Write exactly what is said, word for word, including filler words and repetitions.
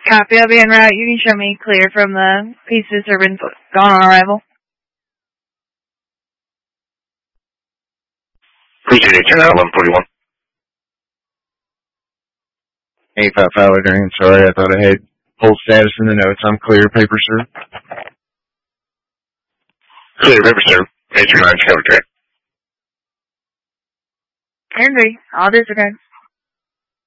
Copy, I'll be en route. You can show me clear from the pieces that have been gone on arrival. Appreciate it. Turn out eleven forty-one. eight five five Adrian, sorry, I thought I had full status in the notes. I'm clear, paper, sir. Clear, paper, sir. eight two nine, cover track. Henry, all disregard.